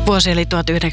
Vuosi oli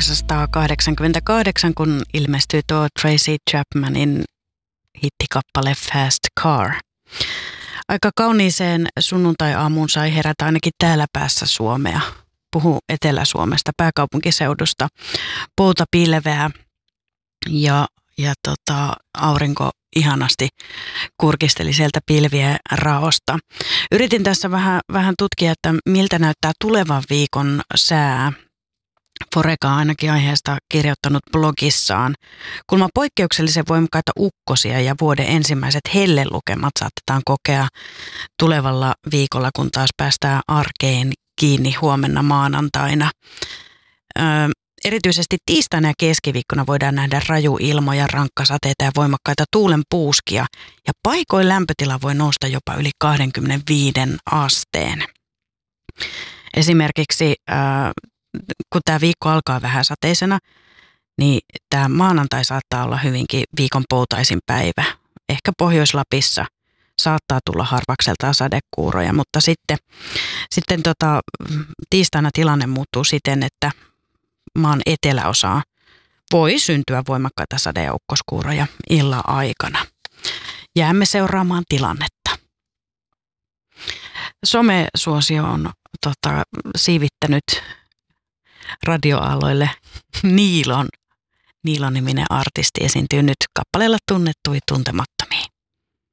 1988, kun ilmestyi tuo Tracy Chapmanin hittikappale Fast Car. Aika kauniiseen sunnuntai-aamuun sai herätä ainakin täällä päässä Suomea. Puhuu Etelä-Suomesta, pääkaupunkiseudusta. Pouta pilveä ja aurinko ihanasti kurkisteli sieltä pilvien raosta. Yritin tässä vähän tutkia, että miltä näyttää tulevan viikon sää. Foreca on ainakin aiheesta kirjoittanut blogissaan. Kuulemma poikkeuksellisen voimakkaita ukkosia ja vuoden ensimmäiset hellelukemat saatetaan kokea tulevalla viikolla, kun taas päästään arkeen kiinni huomenna maanantaina. Erityisesti tiistaina ja keskiviikkona voidaan nähdä rajuilmoja, rankkasateita ja voimakkaita tuulenpuuskia. Ja paikoin lämpötila voi nousta jopa yli 25 asteen. Esimerkiksi kun tämä viikko alkaa vähän sateisena, niin tämä maanantai saattaa olla hyvinkin viikon poutaisin päivä. Ehkä Pohjois-Lapissa saattaa tulla harvakseltaan sadekuuroja, mutta sitten tiistaina tilanne muuttuu siten, että maan eteläosaan voi syntyä voimakkaita sade- ja ukkoskuuroja illan aikana. Jäämme seuraamaan tilannetta. Somesuosio on siivittänyt radioaalloille Niilon. Niilon-niminen artisti esiintyy nyt kappaleella Tunnettu tuntematon.